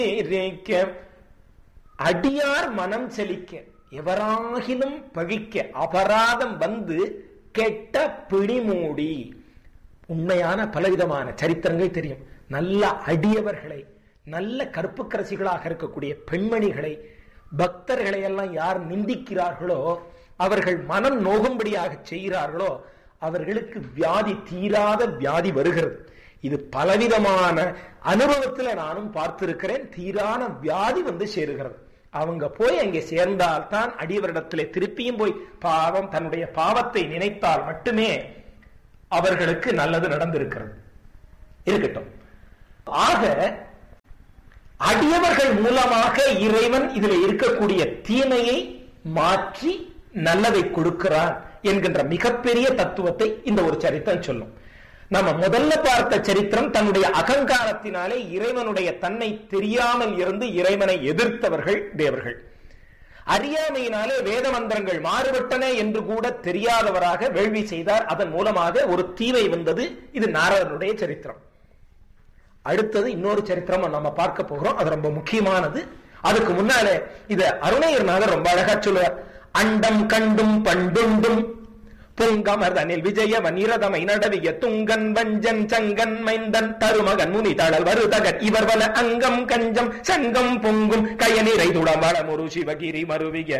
அடியார் மனம் செலிக்க எவராகிலும் பழிக்க அபராதம் வந்து கெட்ட பிடிமூடி. உண்மையான பலவிதமான சரித்திரங்கள் தெரியும். நல்ல அடியவர்களை, நல்ல கற்புக்கரசிகளாக இருக்கக்கூடிய பெண்மணிகளை, பக்தர்களை எல்லாம் யார் நிந்திக்கிறார்களோ, அவர்கள் மனம் நோகும்படியாக செய்கிறார்களோ, அவர்களுக்கு வியாதி, தீராத வியாதி வருகிறது. இது பலவிதமான அனுபவத்தில் நானும் பார்த்திருக்கிறேன். தீரான வியாதி வந்து சேருகிறது. அவங்க போய் அங்கே சேர்ந்தால்தான் அடியவரிடத்திலே திருப்பியும் போய் பாவம், தன்னுடைய பாவத்தை நினைத்தால் மட்டுமே அவர்களுக்கு நல்லது நடந்திருக்கிறது. இருக்கட்டும். ஆக அடியவர்கள் மூலமாக இறைவன் இதுல இருக்கக்கூடிய தீமையை மாற்றி நல்லதை கொடுக்கிறான் என்கின்ற மிகப்பெரிய தத்துவத்தை இந்த ஒரு சரித்திரம் சொல்லும். நம்ம முதல்ல பார்த்த சரித்திரம் தன்னுடைய அகங்காரத்தினாலே இறைவனுடைய தன்னை தெரியாமல் இருந்து இறைவனை எதிர்த்தவர்கள் தேவர்கள். அறியாமையினாலே வேத மந்திரங்கள் மாறுபட்டன என்று கூட தெரியாதவராக வேள்வி செய்தார். அதன் மூலமாக ஒரு தீமை வந்தது. இது நாரதனுடைய சரித்திரம். அடுத்தது இன்னொரு சரித்திரம் நம்ம பார்க்க போகிறோம். அது ரொம்ப முக்கியமானது. அதுக்கு முன்னாலே இத அருணையர்நாதர் ரொம்ப அழகா சொல்லுவார். அண்டம் கண்டும் பண்டுண்டும் பொங்கமர்தனில் விஜய வனிரதமை நடவிய துங்கன் வஞ்சன் சங்கன் மைந்தன் தருமகன் முனி தளல் வருதகன் இவர் வல அங்கம் கஞ்சம் சங்கம் பொங்கும் கயனிரை துடமளமுரு சிவகிரி மருவிய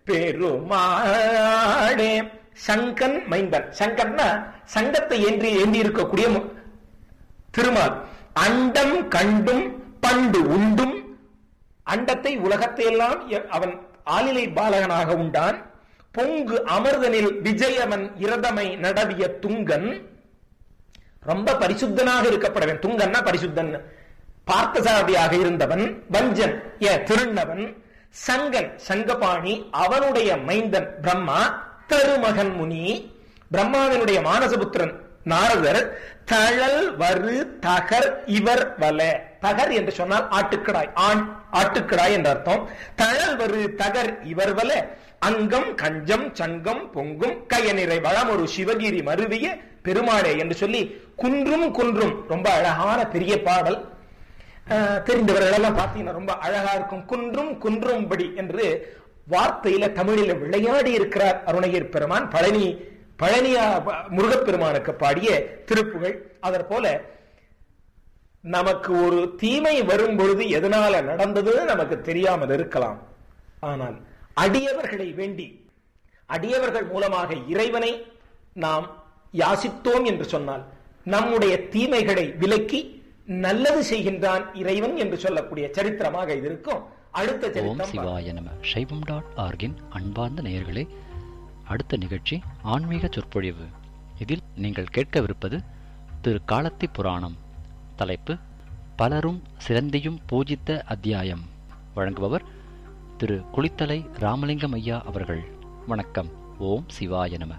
பெருமாடே. சங்கன் மைந்தன், சங்கன்னா சங்கத்தை ஏந்தி இருக்கக்கூடிய திருமால். அண்டம் கண்டும் பண்டு உண்டும், அண்டத்தை உலகத்தை எல்லாம் அவன் ஆளிலை பாலகனாக உண்டான். பொங்கு அமர்தனில் விஜயவன் இரதமை நடவிய துங்கன், ரொம்ப பரிசுத்தனாக இருக்கப்படவன். துங்கன்னா பரிசுத்தன், பார்த்தசாரதியாக இருந்தவன். வஞ்சன் திருநவன். சங்கன் சங்கபாணி, அவனுடைய மைந்தன் பிரம்மா. தருமகன் முனி, பிரம்மாவினுடைய மானசபுத்திரன் நாரதர். தழல் வரு தகர் இவர் வல. தகர் என்று சொன்னால் ஆட்டுக்கடாய், ஆண் ஆட்டுக்கடாய் என்ற அர்த்தம். தழல் வரு தகர் இவர் வல அங்கம் கஞ்சம் சங்கம் பொங்கும் கயனிறை வளமொரு சிவகிரி மருவிய பெருமாளே என்று சொல்லி குன்றும் குன்றும். ரொம்ப அழகான பெரிய பாடல். தெரிந்தவர்கள் எல்லாம் பார்த்தீங்கன்னா ரொம்ப அழகா இருக்கும். குன்றும் குன்றும்படி என்று வார்த்தையில தமிழில விளையாடி இருக்கிறார் அருணகிரி பெருமான். பழனியா முருகப்பெருமானுக்கு பாடிய திருப்புகள். அதற் போல நமக்கு ஒரு தீமை வரும் பொழுது எதனால நடந்தது நமக்கு தெரியாமல் இருக்கலாம். ஆனால் அடியவர்களை வேண்டி, அடியவர்கள் மூலமாக இறைவனை நாம் யாசித்தோம் என்று சொன்னால் நம்முடைய தீமைகளை விலக்கி நல்லது செய்கின்றான் இறைவன் என்று சொல்லக்கூடிய சரித்திரமாக இது இருக்கும். அடுத்த சரித்திரம் சிவாய நம. சைவம்.org அன்பார்ந்த நேயர்களே, அடுத்த நிகழ்ச்சி ஆன்மீக சொற்பொழிவு. இதில் நீங்கள் கேட்கவிருப்பது திரு காலத்தி புராணம். தலைப்பு பலரும் சிறந்தியும் பூஜித்த அத்தியாயம். வழங்குபவர் திரு குளித்தலை ராமலிங்கம் ஐயா அவர்கள். வணக்கம். ஓம் சிவாய நம.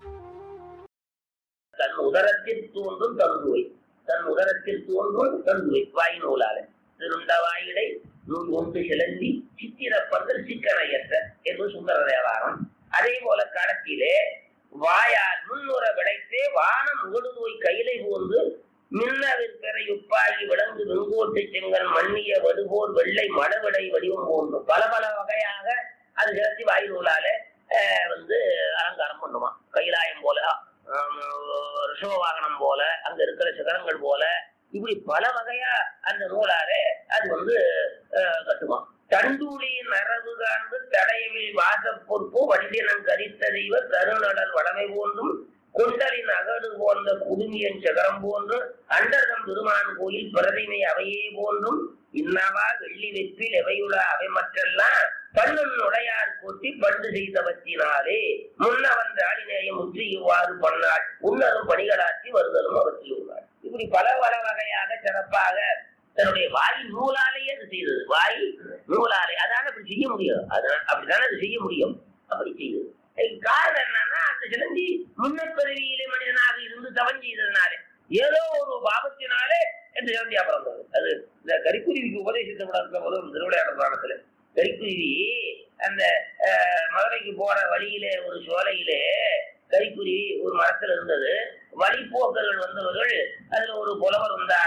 தன் உதரத்தில் தோன்றும் தந்துவை, தன் உதரத்தில் தோன்றும் தந்துவை வாய் நூலால திருண்ட வாயிலை நூல் ஒன்று சிலந்தி சித்திரப்பந்தல் சிக்கனையற்ற என்று சுந்தர தேவாரம். அதே போல காலத்திலே வாயால் முன்னுற விளைத்தே வானம் முகடு நோய் கையிலை போன்று மின்னவிற் பெறை உப்பாகி விளங்கு வெங்கோட்டு செங்கல் மண்ணிய வடுபோர் வெள்ளை மடவிடை வடிவம் போன்று பல பல வகையாக அது சிறத்தி வாயு நூலால அலங்காரம் பண்ணுமா. கைலாயம் போல, ரிஷபவாகனம் போல, அங்க இருக்கிற சிகரங்கள் போல, இப்படி பல வகையா அந்த நூலாலே அது கட்டுமா. தண்டூளியின் அரவு காண்பு தடையவில் வாச பொறுப்பு வண்டினன் கரித்த தெய்வ கருநடல் வளமை போன்றும் கொண்டலின் அகடு போன்ற குடுமியன் சகரம் போன்று அண்டர்தம் பெருமான் கோயில் பிரதிமை அவையே போன்றும் இன்னவா வெள்ளி வெற்றில் எவையுள்ள அவை மற்றெல்லாம் பல்லுள் நுழையார் கொட்டி பண்டு செய்தவற்றினாலே முன்னவன் ராளினேயம் முற்றி இவ்வாறு பண்ணாள் உன்னரும் பணிகளாற்றி வருதலும் அவற்றில் உள்ளார். இப்படி பல பல வகையாக சிறப்பாக தன்னுடைய வாய் நூலாலேயே அது செய்தது. வாய் நூலாலே அதான அப்படி செய்ய முடியும். அப்படித்தானே அது செய்ய முடியும். அப்படி செய்தது. காரணம் என்னன்னா, அந்த சிலந்தி முன்னப்பிறவியிலே மனிதனாக இருந்து தவம் செய்ததுனாலே, ஏதோ ஒரு பாவத்தினாலே இந்த சிலந்தியா பிறந்தது. அது இந்த கரிக்குருவிக்கு உபதேசிக்கப்பட திருவிளையாடல் புராணத்துல கரிக்குருவி அந்த மதுரைக்கு போற வழியிலே ஒரு சோலையிலே கரிக்குருவி ஒரு மரத்துல இருந்தது. வழிபோக்கர்கள் வந்தவர்கள் அதுல ஒரு புலவர் வந்தாராம்.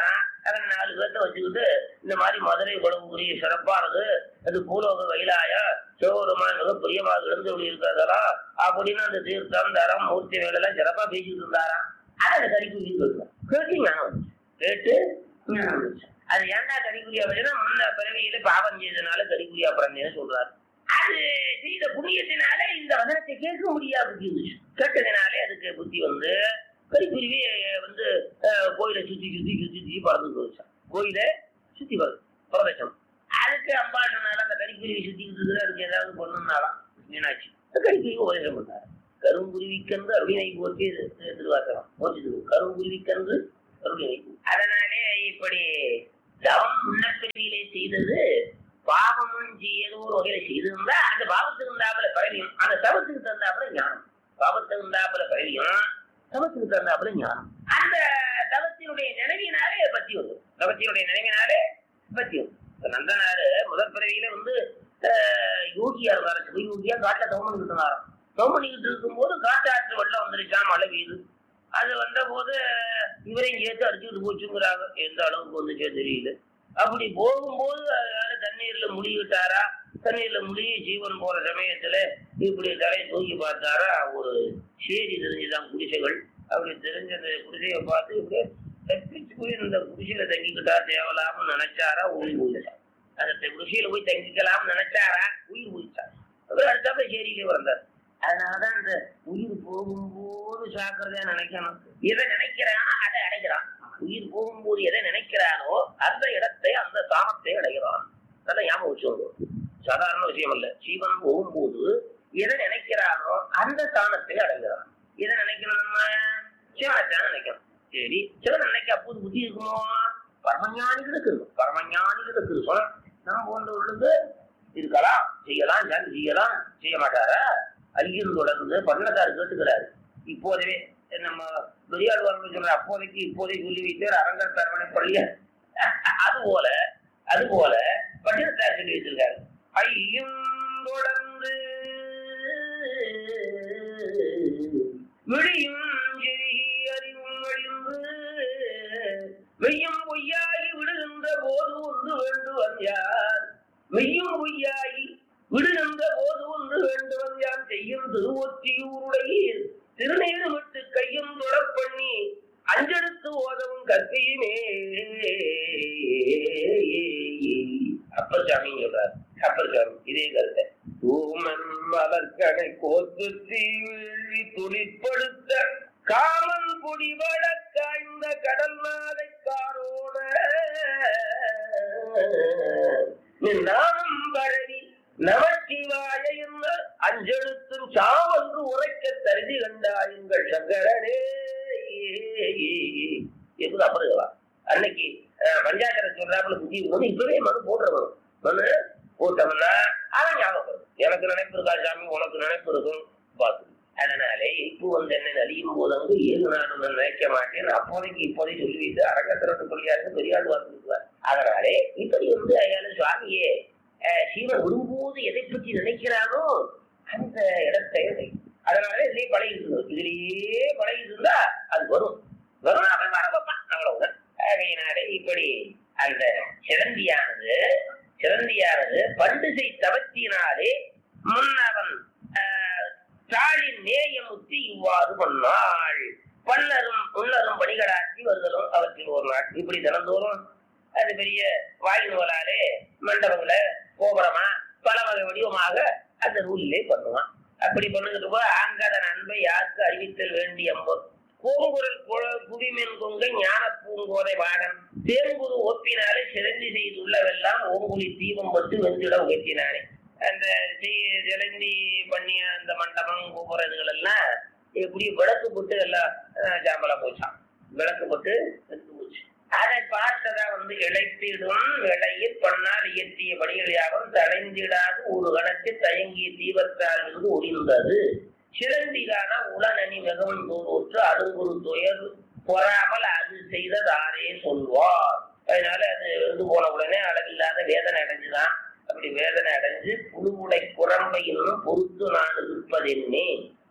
அவன் 4 பேர்த்த வச்சுக்கிட்டு இந்த மாதிரி மதுரை உலகம் புரிய சிறப்பானது, அது பூலோக கைலாய சிவபெருமான் மிக பிரியமாக இருந்து இருக்கிறதா அப்படின்னு அந்த தீர்த்தம் தரம் மூர்த்தி வேலையெல்லாம் சிறப்பா பேசிட்டு இருந்தாராம். அதை அந்த கறிக்குரிய கேட்டு ஞானம் வந்துச்சு. கேட்டு ஞானம் வந்துச்சு. அது ஏன்டா கறிக்குரியா அப்படின்னா முன்ன பிறவியில பாவம் செய்தனால கறிக்குரியா பிறந்தேன்னு சொல்றாரு. அது செய்த புண்ணியத்தினால இந்த வசனத்தை கேட்க முடியாது புத்தி இருந்துச்சு. கேட்டதுனாலே அதுக்கு புத்தி வந்து கறிக்குருவி வந்து கோயிலை சுத்தி சுத்தி சுத்தி சுத்தி பறந்து போச்சான். கோயிலை சுத்தி வருது பிரதேசம். அதுக்கு அம்பாள் சொன்னாலும் அந்த கறிக்குருவி சுத்திக்கிட்டு இருக்குது, அதுக்கு ஏதாவது பொண்ணுனாலாம் மீனாட்சி கறிக்குருவி உபதேசம் பண்ணாரு. கருங்குருவிக்கன்று அருவினை போற்றி திருவாசகம் போச்சு. கருங்குருவிக்கன்று அருவினை. அதனாலே இப்படி தவம் முன்னப்பிரிவிலே செய்தது பாவமும் ஏதோ ஒரு வகையில செய்திருந்தா அந்த பாவத்துக்கு இருந்தாப்புல பரவியும், அந்த தவத்துக்கு தந்தாப்புல ஞானம். பாவத்துக்கு இருந்தாப்புல பரவியும், தவத்துக்கு தந்தாப்புல ஞானம். அந்த தவத்தினுடைய நினைவினாலே பத்தி வரும். தவத்தினுடைய நினைவினாலே பத்தி வரும். நந்தனாரு முதல் பிறவியில வந்து யோகியா இருந்தாரு. சிவயோகியா காட்டுல தவம் பண்ணிக்கிட்டு இருந்தாராம். தவம் பண்ணிக்கிட்டு இருக்கும் போது காட்டாற்று வெள்ளம் வந்துருச்சா, மழை பெய்யுது. அது வந்த போது இவரையும் சேர்த்து அடிச்சுக்கிட்டு போச்சுங்கிறாங்க. எந்த அளவுக்கு வந்துச்சோ தெரியல. அப்படி போகும்போது அதனால தண்ணீர்ல முழுகிட்டாரா. தண்ணீர்ல முழுகி ஜீவன் போற சமயத்துல இப்படி தலையை தூக்கி பார்த்தாரா, ஒரு சேரி தெரிஞ்சுதான் குடிசைகள். அப்படி தெரிஞ்ச அந்த குடிசையை பார்த்து இப்படியே தப்பிச்சு போய் இந்த குடிசையில தங்கிக்கிட்டா தேவலாம்னு நினைச்சாரா, உயிர் போயிட்டார். அந்த குடிசையில போய் தங்கிக்கலாம்னு நினைச்சாரா, உயிர் போயிட்டார். அப்புறம் அடுத்தாப்புல சேரியிலே வந்தார். அதனாலதான் இந்த உயிர் போகும்போது ஜாக்கிரதையா நினைக்கணும். எதை நினைக்கிறானோ அதை அடைகிறான். உயிர் போகும்போது எதை நினைக்கிறானோ அந்த இடத்தை அந்த தானத்தை அடைகிறான். அதான் ஞாபகம் வச்சுக்கோங்க. சாதாரண விஷயம் இல்ல. ஜீவன் போகும்போது எதை நினைக்கிறானோ அந்த தானத்தை அடைகிறான். எதை நினைக்கணும்? நம்ம சிவனைத்தான் நினைக்கணும். சரி, சிவன் நினைக்க அப்போது புத்தி இருக்குமோ? பரமஞானிகளுக்கு இருக்கும். பரமஞானிகளுக்கு இருக்கும். நம்ம போன்றவர்களுக்கு இருக்கலாம், செய்யலாம், செய்யலாம், செய்ய மாட்டாரா? ஐயன் தொடர்ந்து பன்னதாரு கேட்டுக்கிறாரு. இப்போதே நம்ம பெரியாழ்வார் சொல்ற அப்போதைக்கு இப்போதைக்கு சொல்லி வைத்தார் அரங்கர் தரவணை பள்ளிய. அது போல பட்டினத்தார் சொல்லி வச்சிருக்காரு. ஐயும் தொடர்ந்து விழியும் செருகி அறிவும் அழிந்து மெய்யும் பொய்யாகி விடுகின்ற போது ஒன்று வேண்டுவன் யார். மெய்யும் பொய்யாகி விடுகின்ற போது ஒன்று வேண்டுவன் யான் செய்யும் திருவொற்றியூருடைய திருநீர் விட்டு கையும் தொடப்பண்ணி அஞ்செடுத்து ஓதவும் கற்கையுமே. அப்பர் சாமி சொல்றார். அப்பர் சாமி இதே கருத்தை ஊமன் மலர்கனை கோத்து தீவி துளிப்படுத்த காமன் குடிபட காய்ந்த கடல் நாதை காரோட நானும் பரவி நமச்சிவாய என்ன அஞ்செழுத்தும் சாவன்று உரைக்க தருதி கண்டாயுங்கள் சங்கரனே என்று அப்புறம் அன்னைக்கு பஞ்சாயத்துல சொல்றாப்புல புதிய போது இப்பவே மனு போடுறவன். மனு போட்டோம்னா அவன் ஞாபகம் எனக்கு நினைப்பு இருக்கா சாமி, உனக்கு நினைப்பு இருக்கும் பார்த்து. அதனாலே இப்போ வந்து என்ன அழியும் போது அங்கு 7 நாள் நினைக்க மாட்டேன் அப்போதைக்கு இப்போதைக்கு சொல்லி வைத்து அரங்கத்திரட்டு சொல்லியாரு பெரியாள் வாசிக்குவார். அதனாலே இப்படி வந்து ஐயாலும் சுவாமியே சீவன் விடும்போது எதை பற்றி நினைக்கிறானோ அந்த இடத்தை. அதனால இதுலயே பழகிட்டு இருந்தா அது வரும் அவன் வர வைப்பான். அவ்வளவுதான். ஆகையினாலே இப்படி அந்த சிறந்தியானது பண்டுசை தவத்தினாலே முன்னவன் தாளின் நேயமுத்தி இவ்வாறு பண்ணாள். பன்னரும் முன்னரும் பணிகளாக்கி வருதலும் அவற்றில் ஒரு நாள். இப்படி தினந்தோறும் அது பெரிய வாயுநூலாலே மண்டபங்களை கோபுரமா பல வகை வடிவமாக அந்த நூலிலே பண்ணுவான். அப்படி பண்ணுகிட்டு போது ஆங்கதன் அன்பை யாருக்கு அறிவித்தல் வேண்டிய கோங்குரல் புவிமென் கொங்கை ஞான பூங்கோதை பாகன் தேங்குரு ஒப்பினாலே சிறந்தி செய்துள்ளவெல்லாம் ஓங்குழி தீபம் பட்டு வெந்திட உயர்த்தினானே. அந்த ஜலந்தி பண்ணிய அந்த மண்டபம் கோபுரம் இதுகள் எல்லாம் எப்படி விளக்கு போட்டு எல்லாம் ஜாம்பலா போச்சான். விளக்கு போட்டு எடுத்து போச்சு. அதை பார்த்ததா வந்து இழைத்திடும் இழையில் பண்ணால் இயற்றிய பணிகளையாகவும் தலைந்திடாது ஒரு கணத்தில் தயங்கிய தீபத்தால் இருந்து ஒளிந்தது. சிறந்திகான உளநனி மிகவும் தோற்று அருங்குறு துயர் பொறாமல் அது செய்ததாரே சொல்வார். அதனால அது இருந்து போன உடனே அளவில்லாத வேதனை அடைஞ்சுதான். அப்படி வேதனை அடைஞ்சு புழுவுடை குரம்பை இன்னும் பொறுத்து நான் இருப்பதென்னே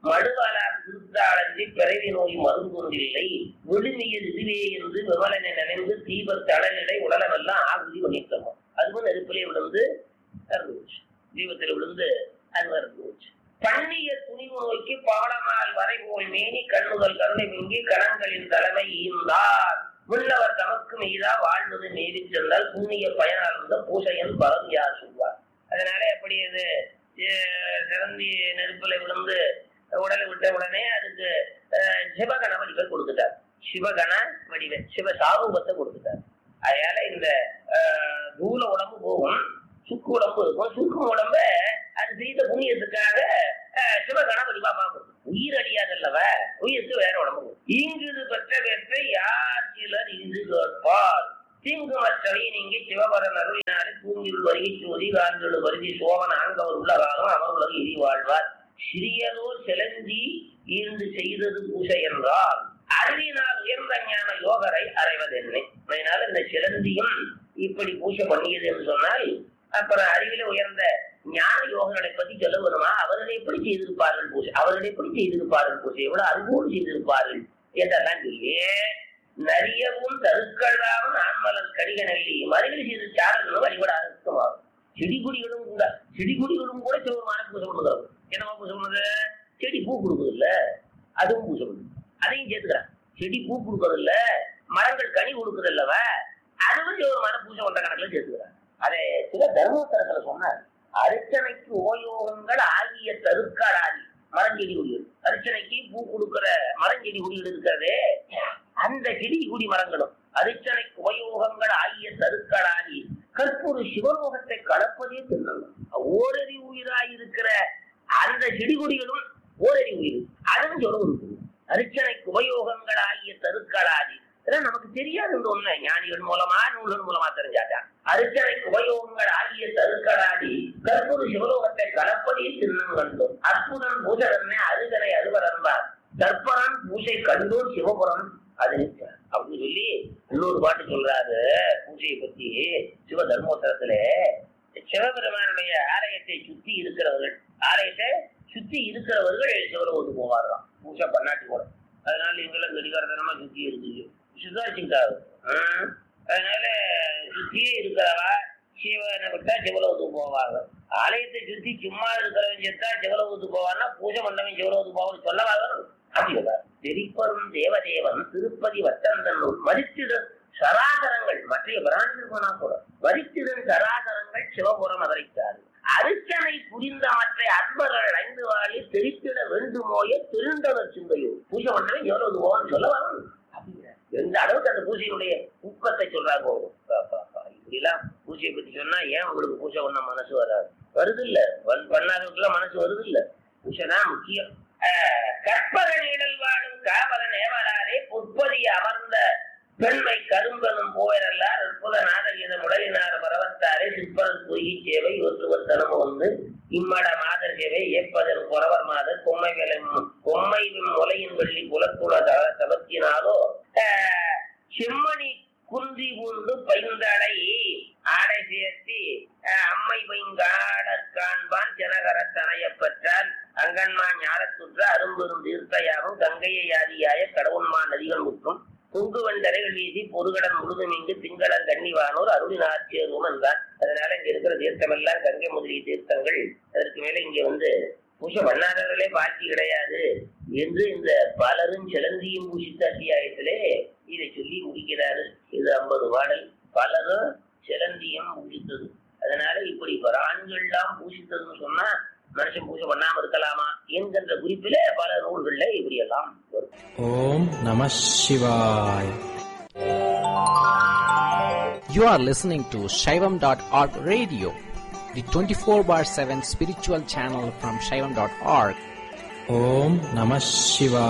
மடுவாளார் திருத்தாளஞ்சி பிறவி நோய் மருந்தொன்றில்லை விழுமியது இதுவே என்று விமலனை நினைந்து தீப தளநிலை உடலமெல்லாம் ஆகுதி பண்ணிட்டோம். அதுவும் நெருப்பிலே விழுந்து இறந்து போச்சு, தீபத்தில் விழுந்து அது இறந்து போச்சு. பண்ணிய துணிவு நோய்க்கு பாலமால் வரை போல் மேனி கண்ணுகள் கருணை மிங்கி கணங்களின் தலைமை ஈந்தார் முன்னவர் தமக்கு மீதா வாழ்ந்தது மேவி சென்றால் புண்ணிய பயனால் இருந்த பூசையன் பலம் யார் சொல்வார். அதனால எப்படி இது சிறந்தி நெருப்புல விழுந்து உடலை விட்ட உடனே அதுக்கு சிவகண வடிவை கொடுத்துட்டார். சிவகண வடிவை சிவசாரூபத்தை கொடுத்துட்டார். அதனால இந்த தூள உடம்பு போகும், சுக்கு உடம்பு இருக்கும். சுக்கு உடம்ப அது செய்த புண்ணியத்துக்காக சிவகண வடிவா பார்க்கும். உயிர் அடியாதல்லவ, உயிருக்கு வேற உடம்பு. இங்குது பெற்ற பெற்ற யார் சிலர் இன்று கேட்பார் தீங்கு மற்றவை நீங்கி சிவபரன் அருளினாலே தூங்கில் வருகை சோதி காந்தோடு வருகை சோமன் ஆங்கவர் உள்ளகாலம் அவர் உலக இடி வாழ்வார். சிறியதோ சிலந்தி ஈர்ந்து செய்தது பூசை என்றால் அறிவினால் உயர்ந்த ஞான யோகரை அறைவதென்னை. அதனால இந்த சிலந்தியும் இப்படி பூசை பண்ணியது என்று சொன்னால் அப்புறம் அறிவில உயர்ந்த ஞான யோகங்களை பத்தி சொல்ல வருமா? அவர்கள் எப்படி செய்திருப்பார்கள் பூசை, அவர்கள் எப்படி செய்திருப்பார்கள் பூசை, எவ்வளவு அறிவோடு செய்திருப்பார்கள் என்றெல்லாம் சொல்லி நரியவும் தருக்களாவும் ஆண்மலர் கடிக நெல்லி மறுபடி செய்து சாரங்களும் வழிபட அர்த்தமாகும். செடிகுடிகளும் கூட சிவமான பூசை பண்ணுறாங்க. என்னமா பூசை பண்ணுது? செடி பூ கொடுக்குது இல்ல, அதுவும் பூசை பண்ணுது. அதையும் சேர்த்துக்கிறான். செடி பூ கொடுக்கறது இல்ல, மரங்கள் கனி கொடுக்குது இல்லவ, அதுவும் சிவமான பூசை பண்ற கணக்குல சேர்த்துக்கிறான். அதை சில தர்மோத்தரத்துல சொன்னார். அர்ச்சனைக்கு உபயோகங்கள் ஆகிய தருக்காடாதி மரஞ்செடி குடிகள், அர்ச்சனைக்கு பூ கொடுக்கிற மரஞ்செடி குடிகள் இருக்கிறதே, அந்த செடி குடி மரங்களும் அர்ச்சனைக்கு உபயோகங்கள் ஆகிய தருக்காடாதி கற்பூர சிவலோகத்தை கலப்பதே தின்னும். ஓரறி உயிராயிருக்கிற அந்த செடி கொடிகளும் ஓரறி உயிர், அதுவும் சொல்ல இருக்குது. அர்ச்சனைக்கு உபயோகங்கள் ஆகிய தருக்காடாதி இதெல்லாம் நமக்கு தெரியாது. ஒண்ணு ஞானிகள் மூலமா நூல்கள் மூலமா தெரிஞ்சாதான். அர்ச்சனைக்கு உபயோகங்கள் ஆகிய தருக்கடாதி கற்பூர சிவலோகத்தை கலப்பதில் தின்னும் கண்டோம். அற்புதன் பூஜரன்னே அருகனை அறுவர் அன்பார் தற்பரன் பூஜை கண்டோம் சிவபுரம் அது அப்படின்னு சொல்லி இன்னொரு பாட்டு சொல்றாரு பூஜையை பத்தி. சிவ தர்மோத்தரத்துல சிவபெருமானுடைய ஆலயத்தை சுத்தி இருக்கிறவர்கள் சிவலோகத்துக்கு போவாராம் பூஜை பண்ணாட்டி கூட. அதனால எங்கெல்லாம் கடிகாரத்தனமா சுத்தி இருக்குது சுதாரிச்சுட்டாரு. அதனால சுத்தியே இருக்கிறவா சிவனை விட்டா சிவலோகத்துக்கு போவாங்க. ஆலயத்தை சுத்தி சும்மா இருக்கிறவன் செத்தா சிவலோகத்துக்கு போவான்னா பூஜை பண்ணவன் சிவலோகத்துக்கு போவான்னு சொல்லவாங்க. அப்படி சொல்றாரு. தெரிப்பரும் தேவதேவன் திருப்பதி வட்டந்தன்னூர் மதித்திடும் சராசரங்கள் மற்ற பிராணிகள் போனா கூட மதித்திடும் சராசரங்கள் சிவபுரம் அவரைத்தாரு. அர்ச்சனை புரிந்த மற்ற அன்பர்கள் 5 வாழி தெரித்திட வேண்டுமோய திருந்தவர் சிந்தையோ பூஜை பண்ணவன் எவ்வளவு போவான்னு சொல்ல வரணும். எந்த அளவுக்கு அந்த பூஜையினுடைய ஊக்கத்தை சொல்றாங்க. இப்படி எல்லாம் பூஜையை பத்தி சொன்னா ஏன் உங்களுக்கு பூஜை பண்ண மனசு வராது? வருது இல்ல, பண்ணாதவங்களுக்குலாம் மனசு வருது இல்ல. பூஜைதான் முக்கியம். கற்பகன் இடல் வாடும் காவலன் ஏவலாரே பொற்பதி அமர்ந்த பெண்மை கரும்பனும் போயரல்லார் அற்புத நாதகீத முடலினார் பரவத்தாரே சிற்பரன் பொய்கி சேவை ஒருவர் தனமும் வந்து இம்மட மாதர் சேவை ஏற்பதன் புறவர் மாதர் கொம்மை முலையின் வெள்ளி புலத்துள தபத்தினாலோ செம்மணி குந்தி பூண்டு பைந்தடை ஆடை சேர்த்தி அம்மை பைங்காடற் காண்பான் ஜனகரத்தனைய பெற்றால் அங்கன்மா ஞானத்துற்ற அரும்பெரும் தீர்த்தையாகும் கங்கையை ஆதியாய கடவுன்மா நதிகள் முற்றும் பொங்கு வண்டரைகள் வீசி பொருகடன் முழுதும் இங்கு திங்களன் கன்னிவானோர் அருளினார் சேருவோம் என்றார். அதனால இங்க இருக்கிற தீர்த்தம் எல்லாம் கங்கை முதலிய தீர்த்தங்கள். அதற்கு மேல இங்க வந்து பூஜை பண்ணாதவர்களே பாக்கி கிடையாது என்று இந்த பலரும் சிலந்தியும் பூசித்த அத்தியாயத்திலே இதை சொல்லி முடிக்கிறாரு. இது 50 பாடல். பலரும் சிலந்தியும் பூசித்தது. அதனால இப்படி ஆண்கள்லாம் பூசித்ததுன்னு சொன்னா மனுஷன் பூஜை பண்ணாம இருக்கலாமா என்கின்ற குறிப்பில பல நூல்கள்ல இப்படி எல்லாம் வரும். ஓம் நம சிவாய். You are listening to Shaivam.org radio, the 24/7 spiritual channel from Shaivam.org. Om Namah Shivaya.